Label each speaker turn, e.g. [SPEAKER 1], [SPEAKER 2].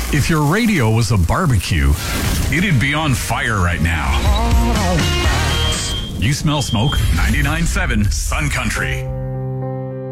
[SPEAKER 1] If your radio was a barbecue, it'd be on fire right now. You smell smoke? 99.7 Sun Country.